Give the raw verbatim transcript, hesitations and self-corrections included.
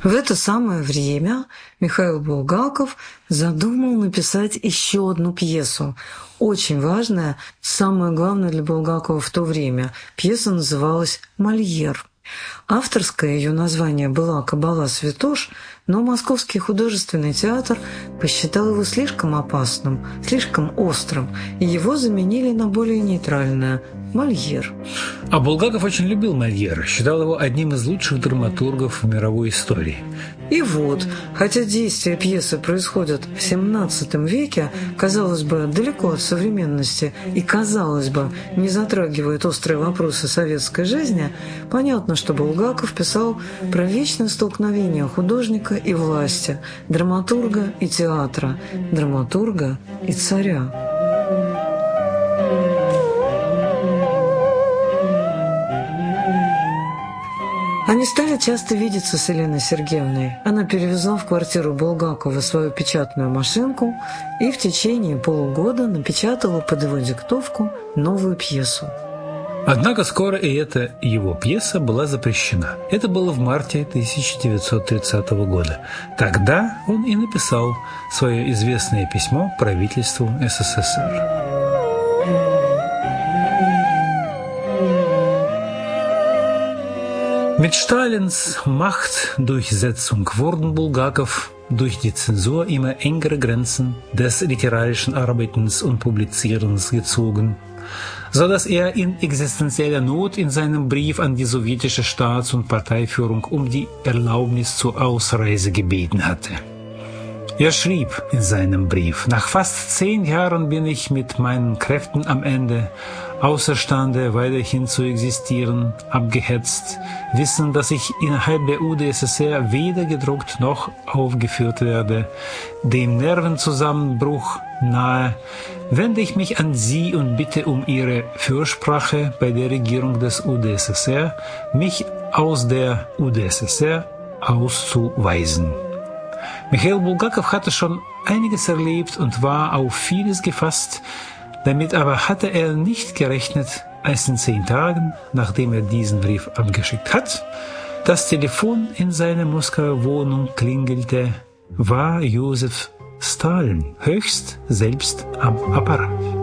В это самое время Михаил Булгаков задумал написать еще одну пьесу. Очень важная, самое главное для Булгакова в то время. Пьеса называлась «Мольер». Авторское ее название было «Кабала Святош», но Московский художественный театр посчитал его слишком опасным, слишком острым, и его заменили на более нейтральное «Мольер». А Булгаков очень любил Мольера, считал его одним из лучших драматургов в мировой истории. И вот, хотя действия пьесы происходят в семнадцатом веке, казалось бы, далеко от современности и, казалось бы, не затрагивает острые вопросы советской жизни, понятно, что Булгаков писал про вечное столкновение художника и власти, драматурга и театра, драматурга и царя. Они стали часто видеться с Еленой Сергеевной. Она перевезла в квартиру Булгакова свою печатную машинку и в течение полугода напечатала под его диктовку новую пьесу. Однако скоро и эта его пьеса была запрещена. Это было в марте тысяча девятьсот тридцатого года. Тогда он и написал свое известное письмо правительству СССР. Mit Stalins Machtdurchsetzung wurden Bulgakov durch die Zensur immer engere Grenzen des literarischen Arbeitens und Publizierens gezogen, so dass er in existenzieller Not in seinem Brief an die sowjetische Staats- und Parteiführung um die Erlaubnis zur Ausreise gebeten hatte. Er schrieb in seinem Brief: Nach fast zehn Jahren bin ich mit meinen Kräften am Ende, außerstande weiterhin zu existieren, abgehetzt, wissen, dass ich innerhalb der U d S S R weder gedruckt noch aufgeführt werde, dem Nervenzusammenbruch nahe, wende ich mich an Sie und bitte um Ihre Fürsprache bei der Regierung des U d S S R, mich aus der U d S S R auszuweisen. Michail Bulgakov hatte schon einiges erlebt und war auf vieles gefasst. Damit aber hatte er nicht gerechnet, als in zehn Tagen, nachdem er diesen Brief abgeschickt hat, das Telefon in seiner Moskauer Wohnung klingelte, war Josef Stalin höchst selbst am Apparat.